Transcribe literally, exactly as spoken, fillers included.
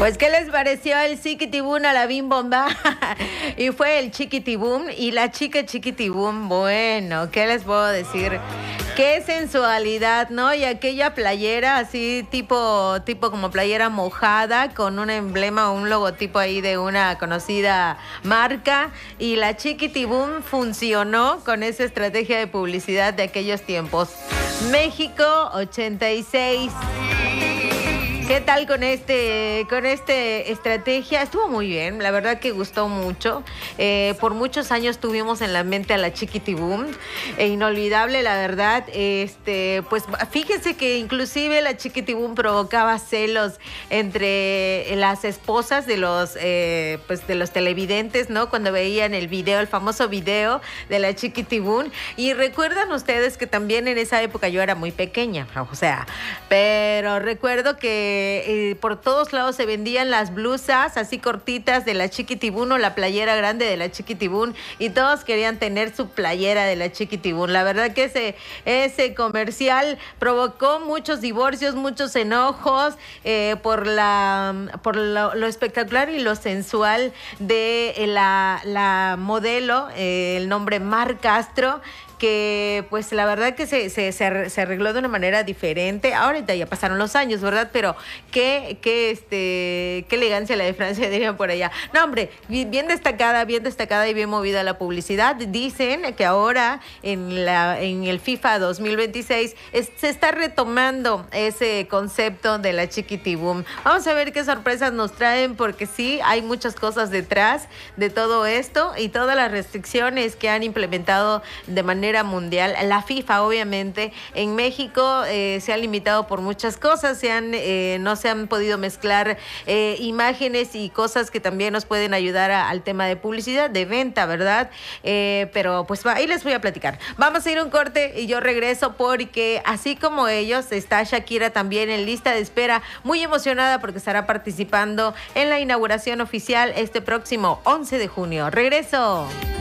Pues, ¿qué les pareció el Chiquitibum a la Bim Bomba? Y fue el Chiquitibum y la chica Chiquitibum. Bueno, ¿qué les puedo decir? Qué sensualidad, ¿no? Y aquella playera así tipo, tipo como playera mojada con un emblema o un logotipo ahí de una conocida marca. Y la Chiquitibum funcionó con esa estrategia de publicidad de aquellos tiempos. México ochenta y seis. ¿Qué tal con este, con este estrategia? Estuvo muy bien, la verdad que gustó mucho. Eh, por muchos años tuvimos en la mente a la Chiquitibum, e inolvidable, la verdad. Este, pues fíjense que inclusive la Chiquitibum provocaba celos entre las esposas de los, eh, pues de los televidentes, ¿no? Cuando veían el video, el famoso video de la Chiquitibum. Y recuerdan ustedes que también en esa época yo era muy pequeña, o sea, pero recuerdo que Eh, por todos lados se vendían las blusas así cortitas de la Chiquitibum o la playera grande de la Chiquitibum y todos querían tener su playera de la Chiquitibum. La verdad que ese, ese comercial provocó muchos divorcios, muchos enojos eh, por, la, por lo, lo espectacular y lo sensual de la, la modelo, eh, el nombre Mar Castro, que pues la verdad que se, se, se arregló de una manera diferente. Ahorita ya pasaron los años, ¿verdad? Pero qué, qué, este, qué elegancia la de Francia, dirían por allá. No, hombre, bien destacada, bien destacada y bien movida la publicidad. Dicen que ahora en, la, en el FIFA dos mil veintiséis es, se está retomando ese concepto de la Chiquitibum. Vamos a ver qué sorpresas nos traen, porque sí, hay muchas cosas detrás de todo esto y todas las restricciones que han implementado de manera mundial. La FIFA, obviamente, en México eh, se ha limitado por muchas cosas, se han, eh, no se han podido mezclar eh, imágenes y cosas que también nos pueden ayudar a, al tema de publicidad, de venta, ¿verdad? Eh, pero pues ahí les voy a platicar. Vamos a ir a un corte y yo regreso, porque así como ellos, está Shakira también en lista de espera, muy emocionada porque estará participando en la inauguración oficial este próximo once de junio. Regreso.